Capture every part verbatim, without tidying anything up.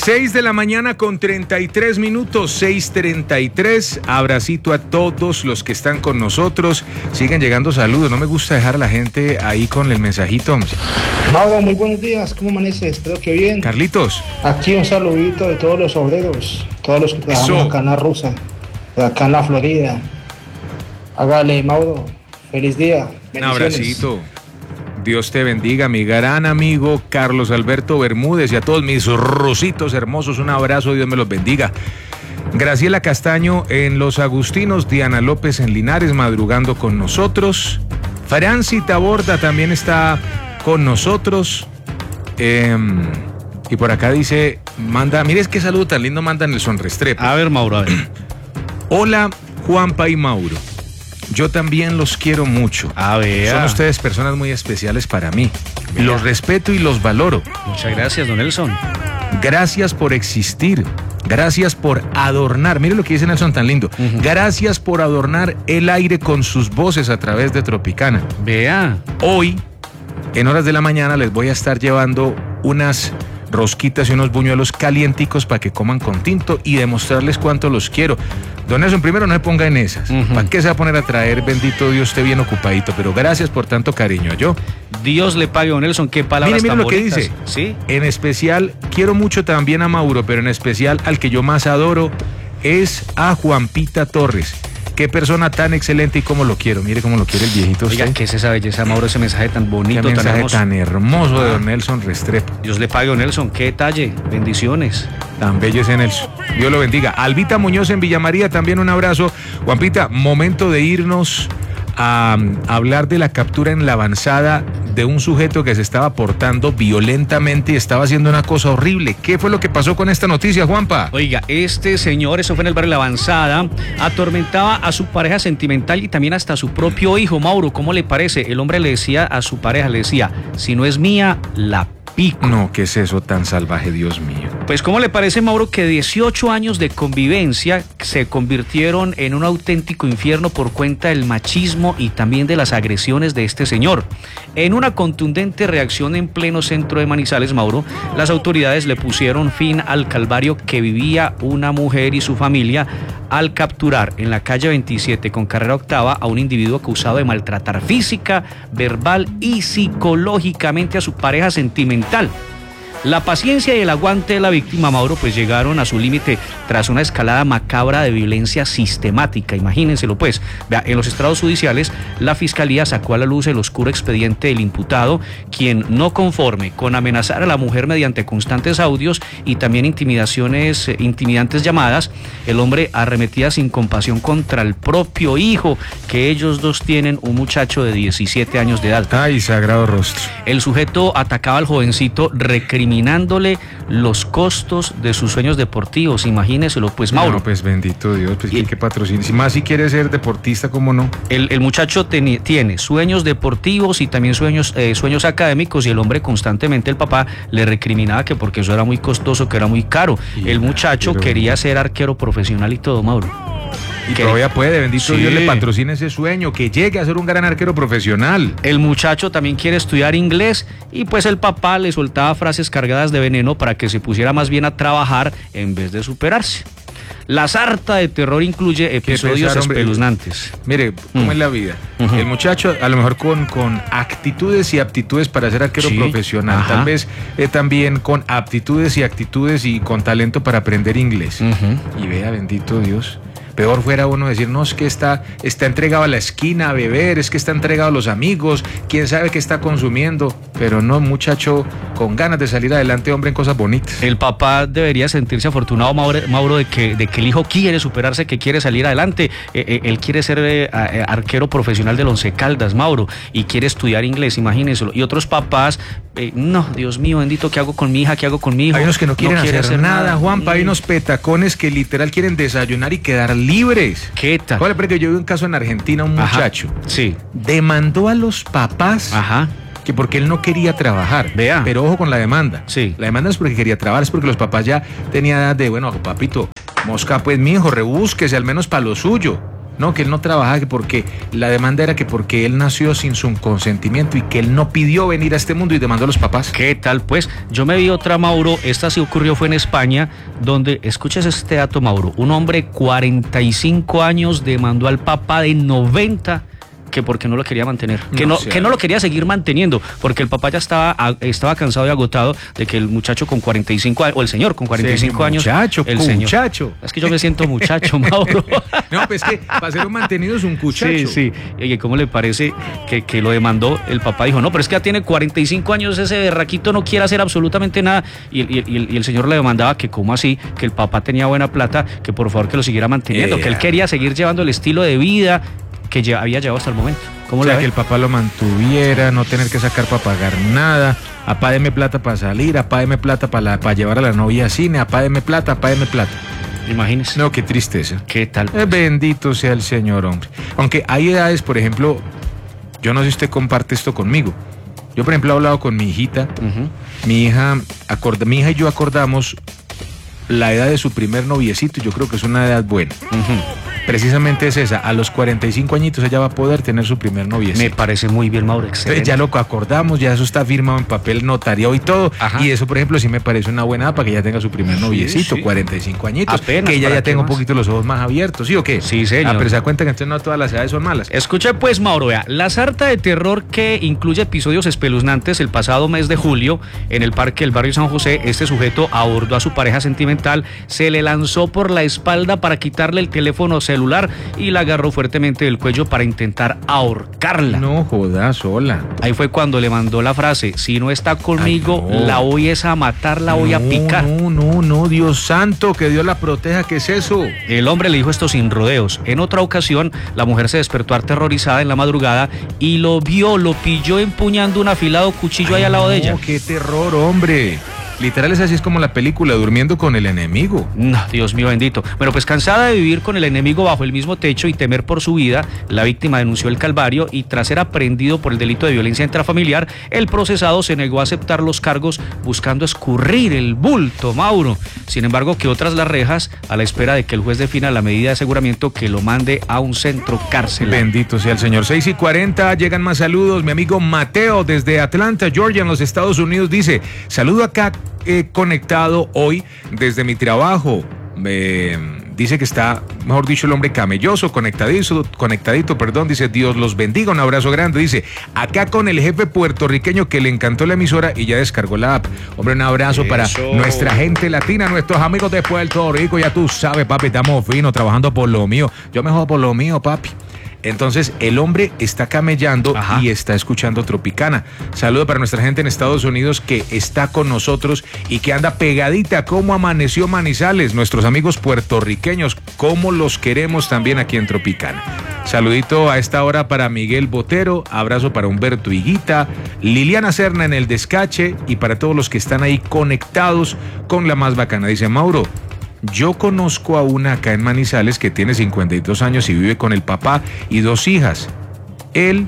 seis de la mañana con treinta y tres minutos, seis treinta y tres. Abracito a todos los que están con nosotros. Siguen llegando saludos. No me gusta dejar a la gente ahí con el mensajito. Mauro, muy buenos días. ¿Cómo amaneces? Espero que bien. Carlitos. Aquí un saludito de todos los obreros, todos los que trabajan Eso. acá en la Rusa, acá en la Florida. Hágale, Mauro. Feliz día. Un abracito. Dios te bendiga, mi gran amigo Carlos Alberto Bermúdez, y a todos mis rusitos hermosos, un abrazo, Dios me los bendiga. Graciela Castaño en Los Agustinos, Diana López en Linares, madrugando con nosotros. Franci Taborda también está con nosotros. Eh, y por acá dice, manda, mire qué saludo tan lindo manda Nelson Restrepo. A ver, Mauro, a ver. Hola, Juanpa y Mauro. Yo también los quiero mucho. A ver. Son ustedes personas muy especiales para mí. Vea. Los respeto y los valoro. Muchas gracias, don Nelson. Gracias por existir. Gracias por adornar. Mire lo que dice Nelson tan lindo. Uh-huh. Gracias por adornar el aire con sus voces a través de Tropicana. Vea. Hoy, en horas de la mañana, les voy a estar llevando unas rosquitas y unos buñuelos calienticos para que coman con tinto y demostrarles cuánto los quiero. Don Nelson, primero no se ponga en esas. Uh-huh. ¿Para qué se va a poner a traer? Bendito Dios, esté bien ocupadito, pero gracias por tanto cariño. Yo. Dios le pague, don Nelson, qué palabras mire, mire tan lo que bonitas. dice. ¿Sí? En especial, quiero mucho también a Mauro, pero en especial al que yo más adoro es a Juanpita Torres. Qué persona tan excelente y cómo lo quiero. Mire cómo lo quiere el viejito. Oiga, usted. ¿qué es esa belleza, Mauro? Ese mensaje tan bonito, Qué mensaje tan hermoso. tan hermoso de don Nelson Restrepo. Dios le pague, don Nelson. Qué detalle. Bendiciones. Tan bello ese Nelson. Dios lo bendiga. Albita Muñoz en Villa María, también un abrazo. Juanpita, momento de irnos a, a hablar de la captura en La Avanzada de un sujeto que se estaba portando violentamente y estaba haciendo una cosa horrible. ¿Qué fue lo que pasó con esta noticia, Juanpa? Oiga, este señor, eso fue en el barrio La Avanzada, atormentaba a su pareja sentimental y también hasta a su propio hijo. Mauro, ¿cómo le parece? El hombre le decía a su pareja, le decía, si no es mía, la pico. No, ¿qué es eso tan salvaje, Dios mío? Pues, ¿cómo le parece, Mauro, que dieciocho años de convivencia se convirtieron en un auténtico infierno por cuenta del machismo y también de las agresiones de este señor? En una contundente reacción en pleno centro de Manizales, Mauro, las autoridades le pusieron fin al calvario que vivía una mujer y su familia al capturar en la calle veintisiete con carrera octava a un individuo acusado de maltratar física, verbal y psicológicamente a su pareja sentimental. La paciencia y el aguante de la víctima, Mauro, pues llegaron a su límite tras una escalada macabra de violencia sistemática. Imagínenselo, pues. Vea, en los estrados judiciales, la fiscalía sacó a la luz el oscuro expediente del imputado, quien, no conforme con amenazar a la mujer mediante constantes audios y también intimidaciones, eh, intimidantes llamadas, el hombre arremetía sin compasión contra el propio hijo, que ellos dos tienen, un muchacho de diecisiete años de edad. Ay, sagrado rostro. El sujeto atacaba al jovencito recriminándole los costos de sus sueños deportivos, imagíneselo, pues, Mauro. No, pues bendito Dios, pues y, que patrocina. Si más si quiere ser deportista, ¿cómo no? El, el muchacho ten, tiene sueños deportivos y también sueños, eh, sueños académicos, y el hombre constantemente, el papá, le recriminaba que porque eso era muy costoso, que era muy caro. Y el muchacho pero... quería ser arquero profesional y todo, Mauro. Y que todavía puede, bendito sí. Dios le patrocina ese sueño, que llegue a ser un gran arquero profesional. El muchacho también quiere estudiar inglés y pues el papá le soltaba frases cargadas de veneno para que se pusiera más bien a trabajar en vez de superarse. La sarta de terror incluye episodios pesar, espeluznantes. Mire, ¿cómo mm. es la vida? Uh-huh. El muchacho, a lo mejor con, con actitudes y aptitudes para ser arquero sí. profesional, Ajá. tal vez eh, también con aptitudes y actitudes y con talento para aprender inglés. Uh-huh. Y vea, bendito Dios. Peor fuera uno decir, no, es que está, está entregado a la esquina a beber, es que está entregado a los amigos, quién sabe qué está consumiendo, pero no, muchacho con ganas de salir adelante, hombre, en cosas bonitas. El papá debería sentirse afortunado, Mauro, Mauro de, que, de que el hijo quiere superarse, que quiere salir adelante. Eh, eh, él quiere ser eh, arquero profesional del Once Caldas, Mauro, y quiere estudiar inglés, imagínenselo. Y otros papás, eh, no, Dios mío, bendito, ¿qué hago con mi hija? ¿Qué hago con mi hijo? Hay unos que no quieren no quiere hacer, hacer nada, nada. Juanpa, hay unos petacones que literal quieren desayunar y quedar libres. ¿Qué tal? Vale, porque yo vi un caso en Argentina, un Ajá. muchacho sí. demandó a los papás Ajá. que porque él no quería trabajar. Vea. Pero ojo con la demanda. Sí. La demanda no es porque quería trabajar, es porque los papás ya tenían edad de, bueno, papito, mosca, pues mi hijo, rebúsquese al menos para lo suyo. No, que él no trabajaba, que porque la demanda era que porque él nació sin su consentimiento y que él no pidió venir a este mundo y demandó a los papás. ¿Qué tal pues? Yo me vi otra, Mauro, esta sí ocurrió, fue en España, donde, escuches este dato, Mauro, un hombre cuarenta y cinco años demandó al papá de noventa que porque no lo quería mantener, que no, No, o sea, que no lo quería seguir manteniendo, porque el papá ya estaba, estaba cansado y agotado de que el muchacho con cuarenta y cinco años, o el señor con cuarenta y cinco Sí, años, muchacho, el señor. muchacho. Es que yo me siento muchacho, Mauro. No, pues que para ser un mantenido es un cuchacho. Sí, sí. Oye, ¿cómo le parece que, que lo demandó? El papá dijo, no, pero es que ya tiene cuarenta y cinco años, ese berraquito no quiere hacer absolutamente nada. Y, y, y, el, y el señor le demandaba que cómo así, que el papá tenía buena plata, que por favor que lo siguiera manteniendo, Eh, que él quería seguir llevando el estilo de vida que ya había llevado hasta el momento. ¿Cómo O sea, le que ve? el papá lo mantuviera, no tener que sacar para pagar nada. Apá, deme plata para salir, apá, deme plata para llevar a la novia a cine, apá, deme plata, apá, deme plata. Imagínese. No, qué tristeza. ¿Qué tal? Eh, bendito sea el Señor, hombre. Aunque hay edades, por ejemplo, yo no sé si usted comparte esto conmigo. Yo, por ejemplo, he hablado con mi hijita. Uh-huh. Mi hija, acorda, mi hija y yo acordamos la edad de su primer noviecito y yo creo que es una edad buena. Uh-huh. Precisamente es esa. A los cuarenta y cinco añitos ella va a poder tener su primer noviecito. Me parece muy bien, Mauro, excelente. Entonces ya lo acordamos, ya eso está firmado en papel notariado y todo. Ajá. Y eso, por ejemplo, sí me parece una buena edad para que ella tenga su primer Sí, noviecito, sí. cuarenta y cinco añitos. Apenas, que ella ¿para ya qué tenga un más? poquito los ojos más abiertos, ¿sí o qué? Sí, señor. Ah, pero se da cuenta que entonces no todas las edades son malas. Escuche pues, Mauro, vea, la sarta de terror que incluye episodios espeluznantes. El pasado mes de julio, en el parque del barrio San José, este sujeto abordó a su pareja sentimental, se le lanzó por la espalda para quitarle el teléfono celular y la agarró fuertemente del cuello para intentar ahorcarla. No jodas, hola. Ahí fue cuando le mandó la frase, si no está conmigo, Ay, no. la voy es a matar, la voy a No, picar. No, no, no, Dios santo, que Dios la proteja, ¿qué es eso? El hombre le dijo esto sin rodeos. En otra ocasión, la mujer se despertó aterrorizada en la madrugada y lo vio, lo pilló empuñando un afilado cuchillo ahí Ay, al lado de no, ella. qué terror, hombre. Literal es así, es como la película, durmiendo con el enemigo. No, Dios mío bendito. Bueno, pues cansada de vivir con el enemigo bajo el mismo techo y temer por su vida, la víctima denunció el calvario y tras ser aprehendido por el delito de violencia intrafamiliar, el procesado se negó a aceptar los cargos buscando escurrir el bulto, Mauro. Sin embargo, quedó tras las rejas a la espera de que el juez defina la medida de aseguramiento que lo mande a un centro carcelario. Bendito sea el Señor. seis y cuarenta, llegan más saludos. Mi amigo Mateo desde Atlanta, Georgia, en los Estados Unidos, dice, saludo acá eh, conectado hoy desde mi trabajo. Eh, dice que está, mejor dicho, el hombre camelloso, conectadito, conectadito, perdón, dice, Dios los bendiga, un abrazo grande, dice, acá con el jefe puertorriqueño que le encantó la emisora y ya descargó la app. Hombre, un abrazo Eso. para nuestra gente latina, nuestros amigos de Puerto Rico, ya tú sabes, papi, estamos finos, trabajando por lo mío, yo me jodo por lo mío, papi. Entonces, el hombre está camellando. Ajá. Y está escuchando Tropicana. Saludo para nuestra gente en Estados Unidos que está con nosotros y que anda pegadita. ¿Cómo amaneció Manizales? Nuestros amigos puertorriqueños, cómo los queremos también aquí en Tropicana. Saludito a esta hora para Miguel Botero, abrazo para Humberto Higuita, Liliana Serna en el Descache y para todos los que están ahí conectados con la más bacana. Dice Mauro, yo conozco a una acá en Manizales que tiene cincuenta y dos años y vive con el papá y dos hijas. Él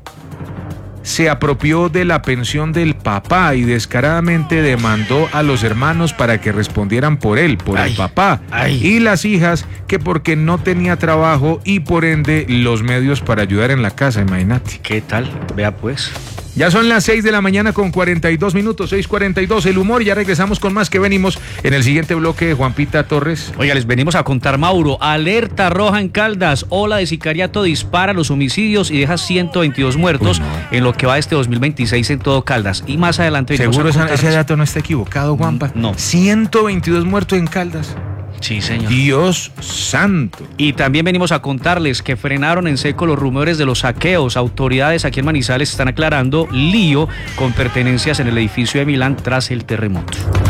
se apropió de la pensión del papá y descaradamente demandó a los hermanos para que respondieran por él, por ay, el papá. Ay. Y las hijas que porque no tenía trabajo y por ende los medios para ayudar en la casa, imagínate. ¿Qué tal? Vea pues. Ya son las seis de la mañana con cuarenta y dos minutos, seis cuarenta y dos, el humor, ya regresamos con más que venimos en el siguiente bloque de Juanpita Torres. Oiga, les venimos a contar, Mauro, alerta roja en Caldas, ola de sicariato dispara los homicidios y deja ciento veintidós muertos. Uy, no. En lo que va este dos mil veintiséis en todo Caldas. Y más adelante... ¿Seguro esa, ese dato no está equivocado, Juanpa? No. ciento veintidós muertos en Caldas. Sí, señor. Dios santo. Y también venimos a contarles que frenaron en seco los rumores de los saqueos. Autoridades aquí en Manizales están aclarando lío con pertenencias en el edificio de Milán tras el terremoto.